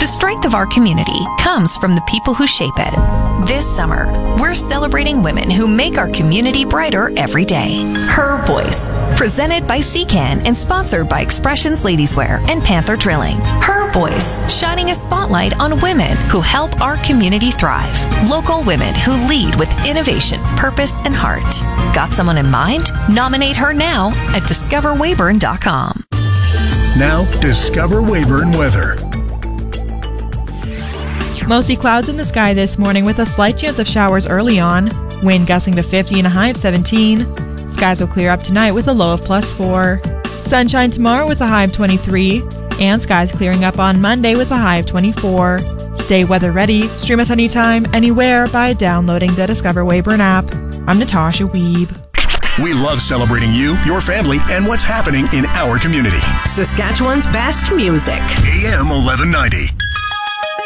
The strength of our community comes from the people who shape it. This summer, we're celebrating women who make our community brighter every day. Her Voice, presented by CCAN and sponsored by Expressions Ladieswear and Panther Drilling. Her Voice, shining a spotlight on women who help our community thrive. Local women who lead with innovation, purpose, and heart. Got someone in mind? Nominate her now at discoverwayburn.com. Now, Discover Wayburn weather. Mostly clouds in the sky this morning with a slight chance of showers early on. Wind gusting to 50 and a high of 17. Skies will clear up tonight with a low of +4. Sunshine tomorrow with a high of 23. And skies clearing up on Monday with a high of 24. Stay weather ready. Stream us anytime, anywhere by downloading the Discover Wayburn app. I'm Natasha Weeb. We love celebrating you, your family, and what's happening in our community. Saskatchewan's best music. AM 1190.